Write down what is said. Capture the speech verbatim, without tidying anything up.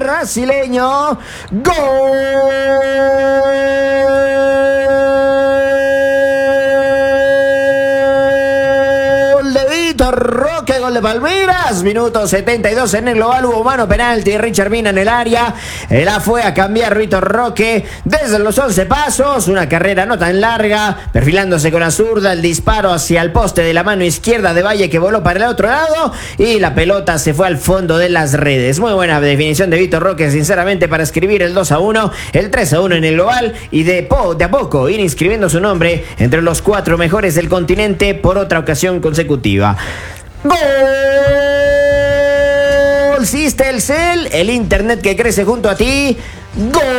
brasileño. ¡Gol de Vitor Roque! Gol de Palmeiras. Minuto setenta y dos en el global. Hubo mano penalti. Richard Mina en el área. La fue a cambiar Vitor Roque desde los once pasos. Una carrera no tan larga. Perfilándose con la zurda. El disparo hacia el poste de la mano izquierda de Valle, que voló para el otro lado. Y la pelota se fue al fondo de las redes. Muy buena definición de Vitor Roque, sinceramente, para escribir el dos a uno. El tres a uno en el global. Y de, po, de a poco ir inscribiendo su nombre entre los cuatro mejores del continente por otra ocasión consecutiva. ¡Gol! Sistelcel, el internet que crece junto a ti. ¡Gol!